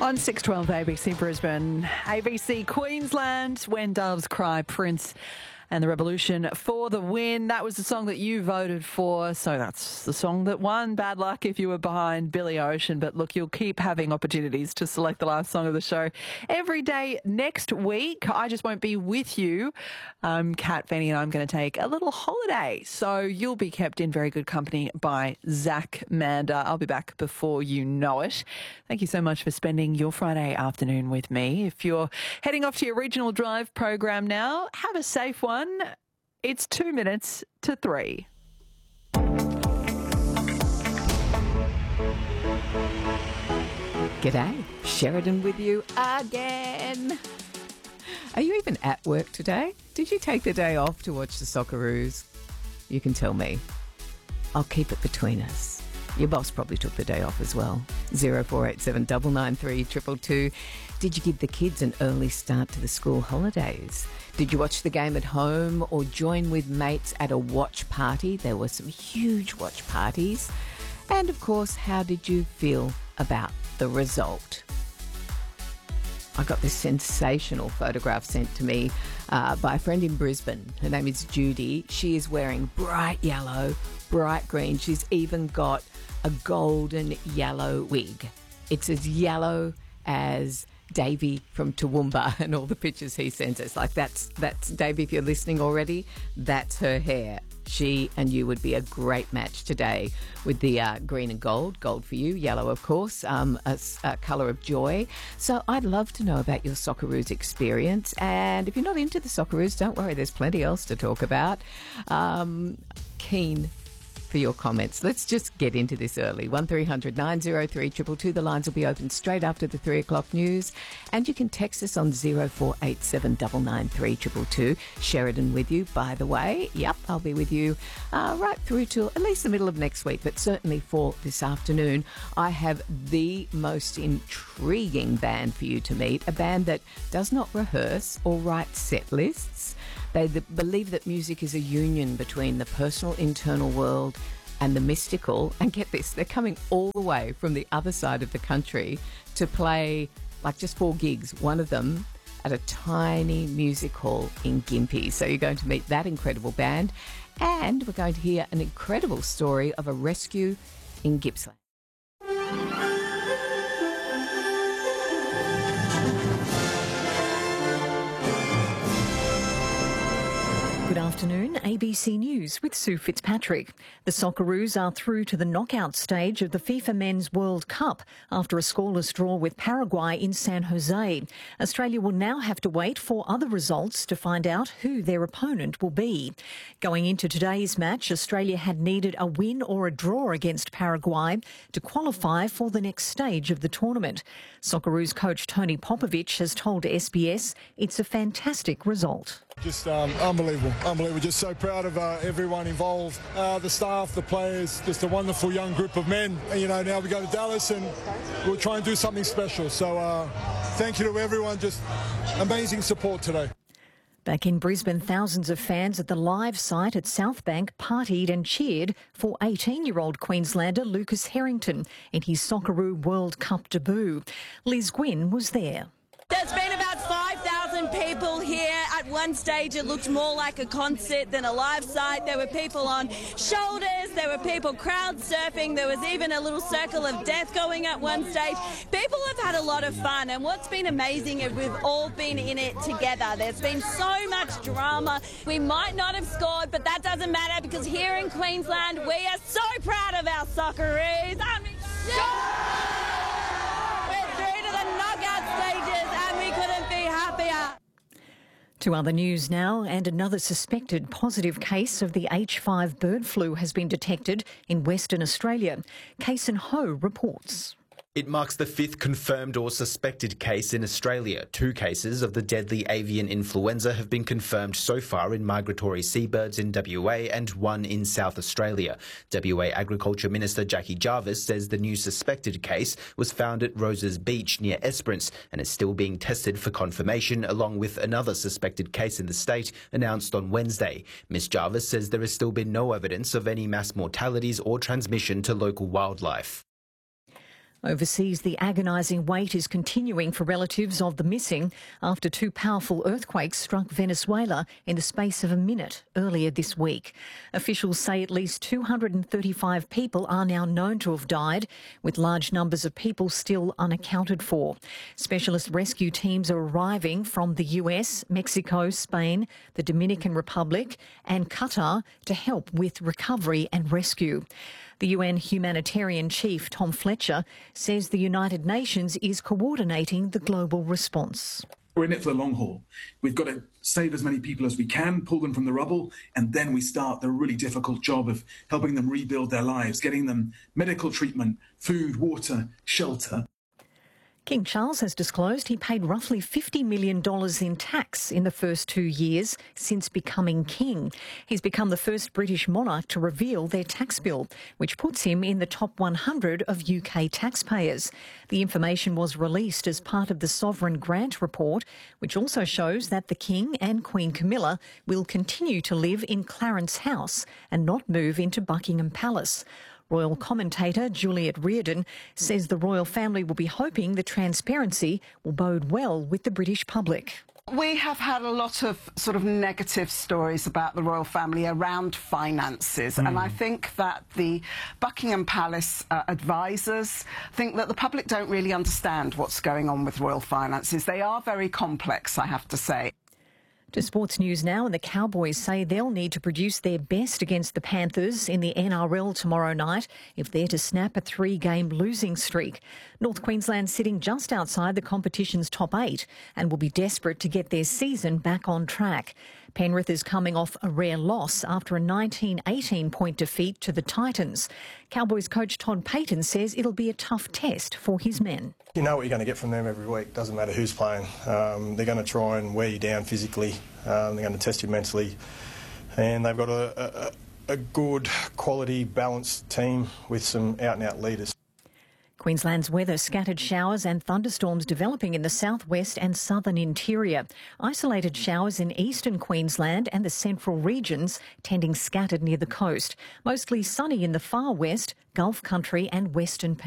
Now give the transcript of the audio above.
On 612 ABC Brisbane, ABC Queensland, When Doves Cry, Prince and the Revolution for the win. That was the song that you voted for, so that's the song that won. Bad luck if you were behind Billy Ocean, but look, you'll keep having opportunities to select the last song of the show every day next week. I just won't be with you. Kat, Fanny and I'm going to take a little holiday, so you'll be kept in very good company by Zach Mander. I'll be back before you know it. Thank you so much for spending your Friday afternoon with me. If you're heading off to your regional drive program now, have a safe one. It's 2 minutes to 3. G'day, Sheridan with you again. Are you even at work today? Did you take the day off to watch the Socceroos? You can tell me. I'll keep it between us. Your boss probably took the day off as well. 0487 993 222. Did you give the kids an early start to the school holidays? Did you watch the game at home or join with mates at a watch party? There were some huge watch parties. And of course, how did you feel about the result? I got this sensational photograph sent to me by a friend in Brisbane. Her name is Judy. She is wearing bright yellow, bright green. She's even got a golden yellow wig. It's as yellow as Davey from Toowoomba and all the pictures he sends us. Like that's Davey, if you're listening already, that's her hair. She and you would be a great match today with the green and gold for you, yellow of course, a colour of joy. So I'd love to know about your Socceroos experience, and if you're not into the Socceroos, don't worry, there's plenty else to talk about. Keen for your comments. Let's just get into this early. 1300 903 222. The lines will be open straight after the 3 o'clock news. And you can text us on 0487 993 222. Sheridan with you, by the way. Yep, I'll be with you right through till at least the middle of next week, but certainly for this afternoon. I have the most intriguing band for you to meet, a band that does not rehearse or write set lists. They believe that music is a union between the personal internal world and the mystical. And get this, they're coming all the way from the other side of the country to play like just 4 gigs, one of them at a tiny music hall in Gympie. So you're going to meet that incredible band, and we're going to hear an incredible story of a rescue in Gippsland. Good afternoon, ABC News with Sue Fitzpatrick. The Socceroos are through to the knockout stage of the FIFA Men's World Cup after a scoreless draw with Paraguay in San Jose. Australia will now have to wait for other results to find out who their opponent will be. Going into today's match, Australia had needed a win or a draw against Paraguay to qualify for the next stage of the tournament. Socceroos coach Tony Popovic has told SBS it's a fantastic result. Just unbelievable. Just so proud of everyone involved, the staff, the players, just a wonderful young group of men. You know, now we go to Dallas and we'll try and do something special. So thank you to everyone, just amazing support today. Back in Brisbane, thousands of fans at the live site at Southbank partied and cheered for 18-year-old Queenslander Lucas Harrington in his Socceroo World Cup debut. Liz Gwynn was there. There's been about 5,000 people here. At one stage, it looked more like a concert than a live site. There were people on shoulders. There were people crowd surfing. There was even a little circle of death going at one stage. People have had a lot of fun, and what's been amazing is we've all been in it together. There's been so much drama. We might not have scored, but that doesn't matter because here in Queensland, we are so proud of our Socceroos. We're through to the knockout stages, and we couldn't be happier. To other news now, and another suspected positive case of the H5 bird flu has been detected in Western Australia. Kason Ho reports. It marks the 5th confirmed or suspected case in Australia. 2 cases of the deadly avian influenza have been confirmed so far in migratory seabirds in WA and 1 in South Australia. WA Agriculture Minister Jackie Jarvis says the new suspected case was found at Roses Beach near Esperance and is still being tested for confirmation, along with another suspected case in the state announced on Wednesday. Ms Jarvis says there has still been no evidence of any mass mortalities or transmission to local wildlife. Overseas, the agonising wait is continuing for relatives of the missing after two powerful earthquakes struck Venezuela in the space of a minute earlier this week. Officials say at least 235 people are now known to have died, with large numbers of people still unaccounted for. Specialist rescue teams are arriving from the US, Mexico, Spain, the Dominican Republic and Qatar to help with recovery and rescue. The UN humanitarian chief, Tom Fletcher, says the United Nations is coordinating the global response. We're in it for the long haul. We've got to save as many people as we can, pull them from the rubble, and then we start the really difficult job of helping them rebuild their lives, getting them medical treatment, food, water, shelter. King Charles has disclosed he paid roughly $50 million in tax in the first 2 years since becoming king. He's become the first British monarch to reveal their tax bill, which puts him in the top 100 of UK taxpayers. The information was released as part of the Sovereign Grant Report, which also shows that the King and Queen Camilla will continue to live in Clarence House and not move into Buckingham Palace. Royal commentator Juliet Reardon says the royal family will be hoping the transparency will bode well with the British public. We have had a lot of sort of negative stories about the royal family around finances, and I think that the Buckingham Palace advisors think that the public don't really understand what's going on with royal finances. They are very complex, I have to say. To sports news now, and the Cowboys say they'll need to produce their best against the Panthers in the NRL tomorrow night if they're to snap a 3-game losing streak. North Queensland sitting just outside the competition's top 8 and will be desperate to get their season back on track. Penrith is coming off a rare loss after a 19-18-point defeat to the Titans. Cowboys coach Todd Payten says it'll be a tough test for his men. You know what you're going to get from them every week. Doesn't matter who's playing. They're going to try and wear you down physically. They're going to test you mentally. And they've got a good, quality, balanced team with some out-and-out leaders. Queensland's weather: scattered showers and thunderstorms developing in the southwest and southern interior. Isolated showers in eastern Queensland and the central regions, tending scattered near the coast. Mostly sunny in the far west, Gulf country and western